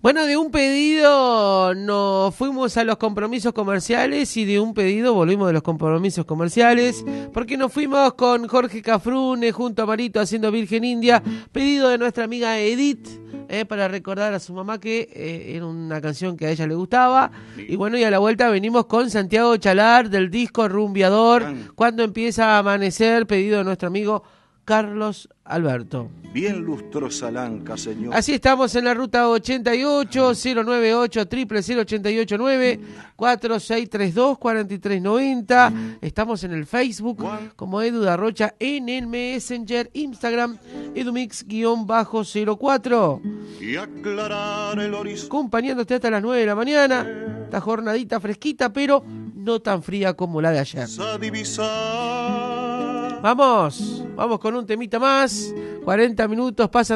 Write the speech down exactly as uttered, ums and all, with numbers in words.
Bueno, de un pedido nos fuimos a los compromisos comerciales y de un pedido volvimos de los compromisos comerciales porque nos fuimos con Jorge Cafrune junto a Marito haciendo Virgen India, pedido de nuestra amiga Edith, eh, para recordar a su mamá que eh, era una canción que a ella le gustaba. Y bueno, y a la vuelta venimos con Santiago Chalar del disco Rumbiador, Cuando empieza a amanecer, pedido de nuestro amigo Carlos Alberto. Bien lustrosa Lanca, señor. Así estamos en la ruta ochenta y ocho, cero nueve ocho, cero cero cero ochenta y ocho nueve, cuatro seis tres dos, cuatro tres nueve cero. Estamos en el Facebook como Edu Darrocha, en el Messenger, Instagram, edumix cero cuatro. Y aclarar el horizonte. Acompañándote hasta las nueve de la mañana. Esta jornadita fresquita, pero no tan fría como la de ayer. Vamos, vamos con un temita más. cuarenta minutos pasan.